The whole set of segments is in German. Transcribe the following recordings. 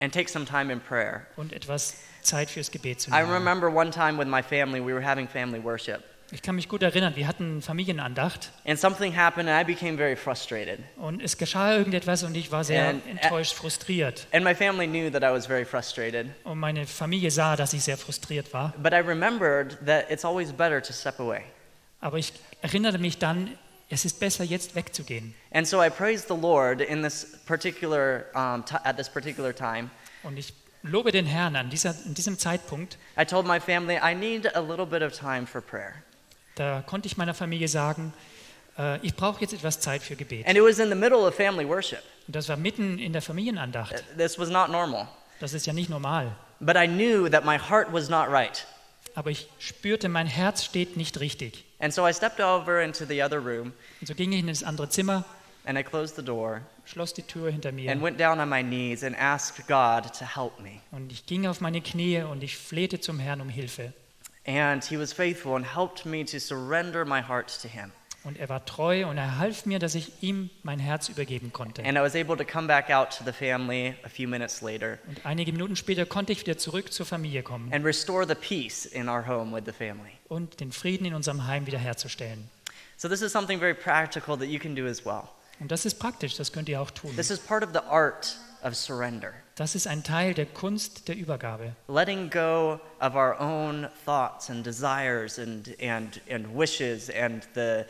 and take some time in prayer. und etwas Zeit fürs Gebet zu I nehmen. remember one time with my family, we were having family worship. Ich kann mich gut erinnern, wir hatten Familienandacht And something happened and I became very frustrated. und es geschah irgendetwas und ich war sehr And- enttäuscht, frustriert. And my family knew that I was very frustrated. Und meine Familie sah, dass ich sehr frustriert war. But I remembered that it's always better to step away. Aber ich erinnerte mich dann, es ist besser, jetzt wegzugehen. And so I praised the Lord in this particular, at this particular time. Und ich lobe den Herrn in diesem Zeitpunkt. I told my family, I need a little bit of time for prayer. Da konnte ich meiner Familie sagen, ich brauche jetzt etwas Zeit für Gebet. And it was in the middle of family worship. Und das war mitten in der Familienandacht. This was not normal. Das ist ja nicht normal. But I knew that my heart was not right. Aber ich spürte, mein Herz steht nicht richtig. And so I stepped over into the other room Und so ging ich in das andere Zimmer, and I closed the door schloss die Tür hinter mir and went down on my knees and asked God to help me. und ich ging auf meine Knie und ich flehte zum Herrn um Hilfe. And he was faithful and helped me to surrender my heart to him. Und er war treu und er half mir, dass ich ihm mein Herz übergeben konnte. And I was able to come back out to the family a few minutes later Und einige Minuten später konnte ich wieder zurück zur Familie kommen and restore the peace in our home with the family. und den Frieden in unserem Heim wiederherzustellen. So this is something very practical that you can do as well. Und das ist praktisch, das könnt ihr auch tun. This is part of the art of surrender. Das ist ein Teil der Kunst der Übergabe. Letting go of our own thoughts and desires and wishes and the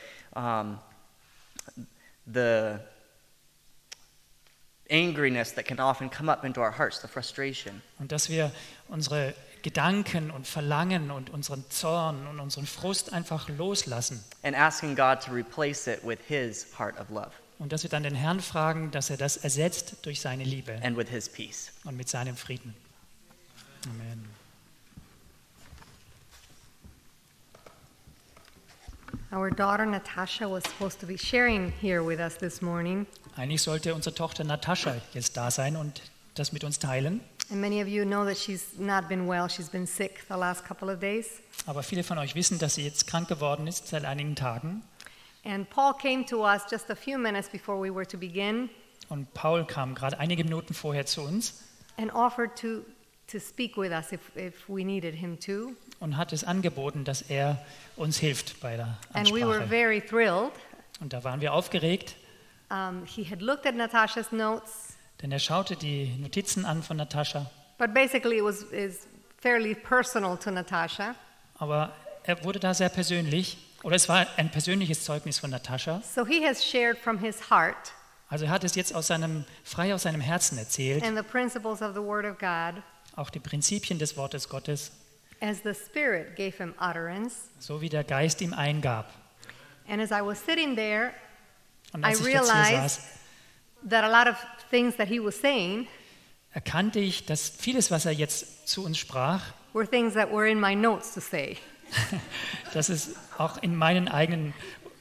angriness that can often come up into our hearts, the frustration. Und dass wir unsere Gedanken und Verlangen und unseren Zorn und unseren Frust einfach loslassen. And asking God to replace it with his heart of love Und dass wir dann den Herrn fragen, dass er das ersetzt durch seine Liebe and with his peace. und mit seinem Frieden. Amen. Our daughter Natasha was supposed to be sharing here with us this morning. Eigentlich sollte unsere Tochter Natascha jetzt da sein und das mit uns teilen. And many of you know that she's not been well. She's been sick the last couple of days. Aber viele von euch wissen, dass sie jetzt krank geworden ist seit einigen Tagen. And Paul came to us just a few minutes before we were to begin Und Paul kam gerade einige Minuten vorher zu uns and offered to speak with us if we needed him to. und hat es angeboten, dass er uns hilft bei der And we were Ansprache. very thrilled. Und da waren wir aufgeregt, He had looked at Natasha's notes, denn er schaute die Notizen an von Natascha. but basically is fairly personal to Natasha. Aber er wurde da sehr persönlich, oder es war ein persönliches Zeugnis von Natascha. So he has shared from his heart Also er hat es jetzt frei aus seinem Herzen erzählt, and the principles of the Word of God auch die Prinzipien des Wortes Gottes, as the Spirit gave him utterance. so wie der Geist ihm eingab. And as I was sitting there, Und als I ich jetzt hier realized saß, that a lot of things that he was saying erkannte ich, dass vieles, was er jetzt zu uns sprach, were things that were in my notes to say. dass es auch in meinen eigenen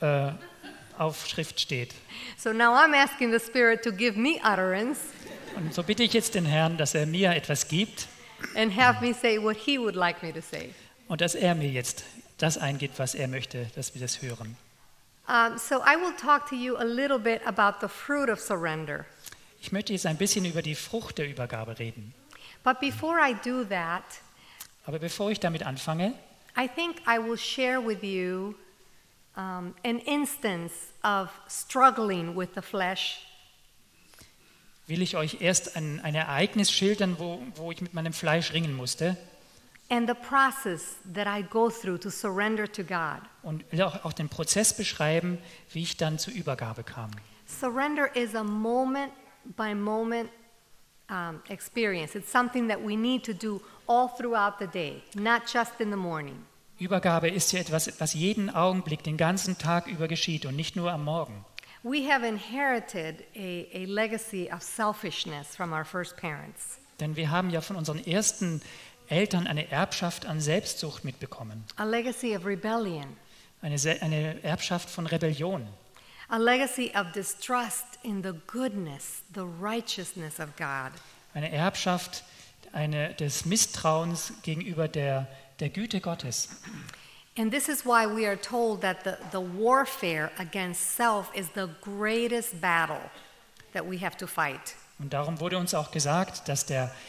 Aufschrift steht. So now I'm asking the Spirit to give me utterance Und so bitte ich jetzt den Herrn, dass er mir etwas gibt and have me say what he would like me to say. und dass er mir jetzt das eingibt, was er möchte, dass wir das hören. So I will talk to you a little bit about the fruit of surrender. Ich möchte jetzt ein bisschen über die Frucht der Übergabe reden. But before I do that, Aber bevor ich damit anfange, I think I will share with you an instance of struggling with the flesh will ich euch erst ein Ereignis schildern, wo ich mit meinem Fleisch ringen musste and the process that I go through to surrender to God. und will auch den Prozess beschreiben, wie ich dann zur Übergabe kam. Surrender is a moment by moment experience. It's something that we need to do all throughout the day, not just in the morning. Übergabe ist ja etwas, was jeden Augenblick, den ganzen Tag über geschieht und nicht nur am Morgen. We have inherited a legacy of selfishness from our first parents. Denn wir haben ja von unseren ersten Eltern eine Erbschaft an Selbstsucht mitbekommen. A legacy of rebellion, Eine Erbschaft von Rebellion. a legacy of distrust in the goodness, the righteousness of God. Eine Erbschaft des Misstrauens gegenüber der Güte Gottes. And this is why we are told that the warfare against self is the greatest battle that we have to fight. Und darum wurde uns auch gesagt, dass der